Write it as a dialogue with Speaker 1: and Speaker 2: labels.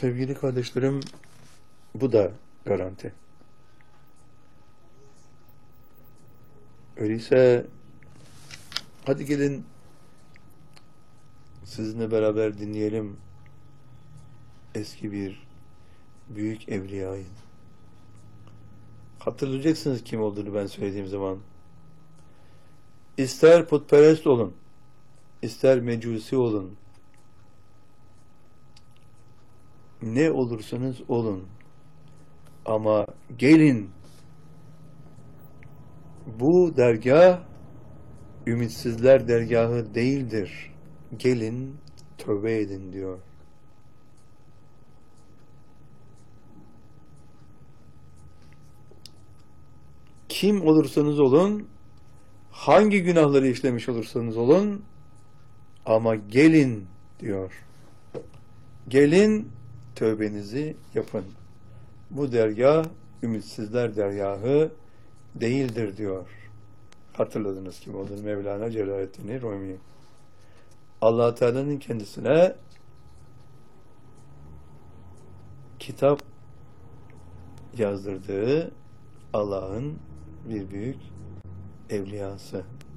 Speaker 1: Sevgili kardeşlerim, bu da garanti. Öyleyse hadi gelin sizinle beraber dinleyelim eski bir büyük evliyayı. Hatırlayacaksınız kim olduğunu ben söylediğim zaman. İster putperest olun, ister mecusi olun, ne olursanız olun, ama gelin, bu dergah ümitsizler dergahı değildir. Gelin tövbe edin diyor. Kim olursanız olun, hangi günahları işlemiş olursanız olun, ama gelin diyor. Gelin tövbenizi yapın. Bu dergah ümitsizler dergahı değildir diyor. Hatırladınız kim olduğunu, Mevlana Celaleddin Rumi. Allah Teala'nın kendisine kitap yazdırdığı Allah'ın bir büyük evliyası.